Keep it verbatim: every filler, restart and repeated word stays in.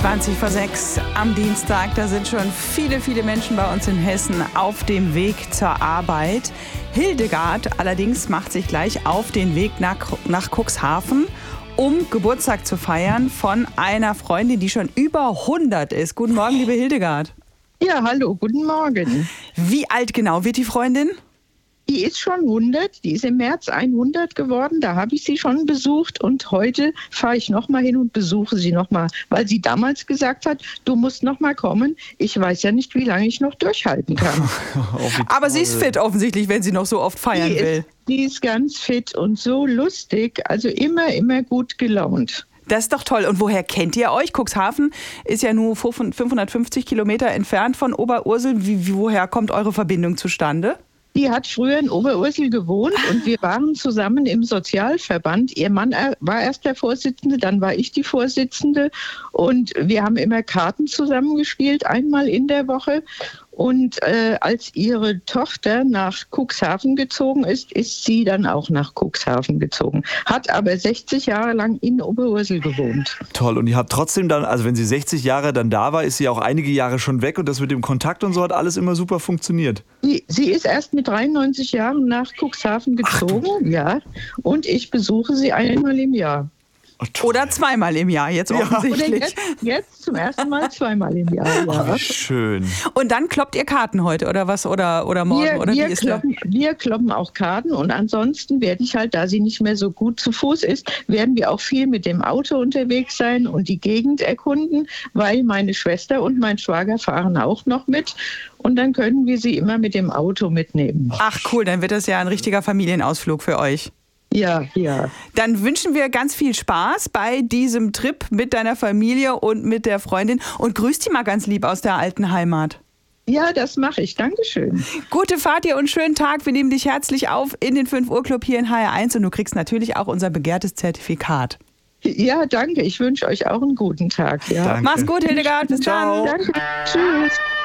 zwanzig vor sechs am Dienstag. Da sind schon viele, viele Menschen bei uns in Hessen auf dem Weg zur Arbeit. Hildegard allerdings macht sich gleich auf den Weg nach, nach Cuxhaven, um Geburtstag zu feiern von einer Freundin, die schon über hundert ist. Guten Morgen, liebe Hildegard. Ja, hallo, guten Morgen. Wie alt genau wird die Freundin? Die ist schon hundert, die ist im März hundert geworden, da habe ich sie schon besucht und heute fahre ich nochmal hin und besuche sie nochmal, weil sie damals gesagt hat, du musst nochmal kommen. Ich weiß ja nicht, wie lange ich noch durchhalten kann. Aber sie ist fit offensichtlich, wenn sie noch so oft feiern die will. Ist, die ist ganz fit und so lustig, also immer, immer gut gelaunt. Das ist doch toll. Und woher kennt ihr euch? Cuxhaven ist ja nur fünfhundertfünfzig Kilometer entfernt von Oberursel. Wie, woher kommt eure Verbindung zustande? Die hat früher in Oberursel gewohnt und wir waren zusammen im Sozialverband. Ihr Mann war erst der Vorsitzende, dann war ich die Vorsitzende und wir haben immer Karten zusammengespielt, einmal in der Woche. Und äh, als ihre Tochter nach Cuxhaven gezogen ist, ist sie dann auch nach Cuxhaven gezogen. Hat aber sechzig Jahre lang in Oberursel gewohnt. Toll. Und ihr habt trotzdem dann, also wenn sie sechzig Jahre dann da war, ist sie auch einige Jahre schon weg und das mit dem Kontakt und so hat alles immer super funktioniert. Sie, sie ist erst mit dreiundneunzig Jahren nach Cuxhaven gezogen, Ach, ja. Und ich besuche sie einmal im Jahr. Oh, oder zweimal im Jahr, jetzt offensichtlich. Oder jetzt, jetzt zum ersten Mal zweimal im Jahr. Ja. Oh, wie schön. Und dann kloppt ihr Karten heute oder was? Oder, oder morgen? Wir, oder wir, wie ist kloppen, wir kloppen auch Karten und ansonsten werde ich halt, da sie nicht mehr so gut zu Fuß ist, werden wir auch viel mit dem Auto unterwegs sein und die Gegend erkunden, weil meine Schwester und mein Schwager fahren auch noch mit. Und dann können wir sie immer mit dem Auto mitnehmen. Ach cool, dann wird das ja ein richtiger Familienausflug für euch. Ja, ja. Dann wünschen wir ganz viel Spaß bei diesem Trip mit deiner Familie und mit der Freundin und grüß die mal ganz lieb aus der alten Heimat. Ja, das mache ich. Dankeschön. Gute Fahrt dir und schönen Tag. Wir nehmen dich herzlich auf in den fünf Uhr Club hier in H R eins und du kriegst natürlich auch unser begehrtes Zertifikat. Ja, danke. Ich wünsche euch auch einen guten Tag. Ja. Danke. Mach's gut, Hildegard. Bis Ciao. dann. Danke. Tschüss.